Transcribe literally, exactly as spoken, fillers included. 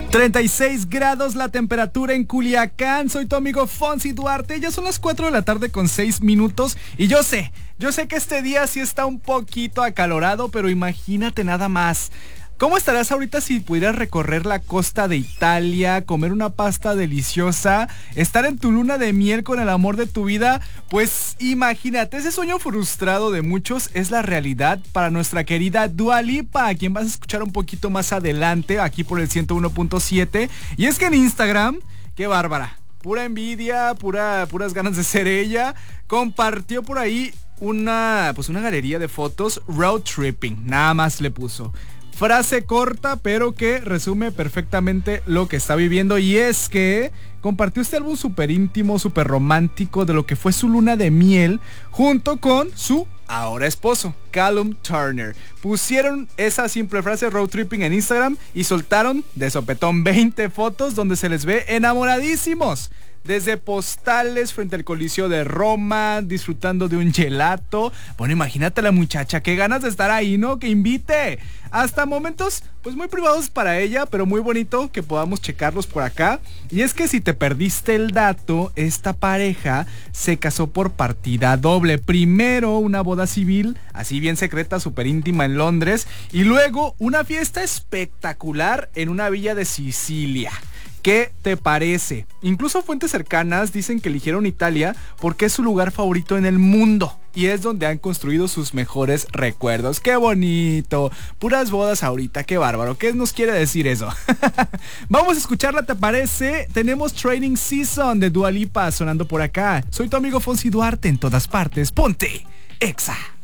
treinta y seis grados la temperatura en Culiacán. Soy tu amigo Fonsi Duarte. Ya son las cuatro de la tarde con seis minutos. Y yo sé, yo sé que este día sí está un poquito acalorado, pero imagínate nada más. ¿Cómo estarás ahorita si pudieras recorrer la costa de Italia, comer una pasta deliciosa, estar en tu luna de miel con el amor de tu vida? Pues imagínate, ese sueño frustrado de muchos es la realidad para nuestra querida Dua Lipa, a quien vas a escuchar un poquito más adelante, aquí por el ciento uno punto siete. Y es que en Instagram, qué bárbara, pura envidia, pura, puras ganas de ser ella, compartió por ahí una, pues una galería de fotos road tripping, nada más le puso. Frase corta, pero que resume perfectamente lo que está viviendo. Y es que compartió este álbum súper íntimo, súper romántico de lo que fue su luna de miel junto con su ahora esposo, Callum Turner. Pusieron esa simple frase road tripping en Instagram y soltaron de sopetón veinte fotos donde se les ve enamoradísimos. Desde postales frente al Coliseo de Roma, disfrutando de un gelato. Bueno, imagínate a la muchacha, qué ganas de estar ahí, ¿no? Que invite. Hasta momentos, pues muy privados para ella, pero muy bonito que podamos checarlos por acá. Y es que si te perdiste el dato, esta pareja se casó por partida doble. Primero una boda civil, así bien secreta, súper íntima en Londres. Y luego una fiesta espectacular en una villa de Sicilia. ¿Qué te parece? Incluso fuentes cercanas dicen que eligieron Italia porque es su lugar favorito en el mundo y es donde han construido sus mejores recuerdos. ¡Qué bonito! Puras bodas ahorita, qué bárbaro. ¿Qué nos quiere decir eso? Vamos a escucharla, ¿te parece? Tenemos Training Season de Dua Lipa sonando por acá. Soy tu amigo Fonsi Duarte en todas partes. ¡Ponte Exa!